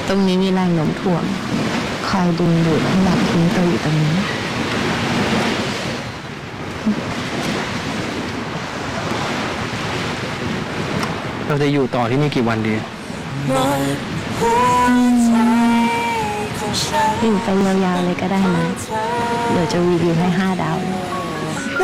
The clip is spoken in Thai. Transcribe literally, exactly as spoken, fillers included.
ตรงนี้มีแรงโน้มถ่วงคอยดึงดูดให้เราทิ้งตัวอยู่ตรงนี้เราจะอยู่ต่อที่นี่กี่วันดีอยู่ไปยาวๆเลยก็ได้นะเดี๋ยวจะรีวิวให้ห้าดาวเลย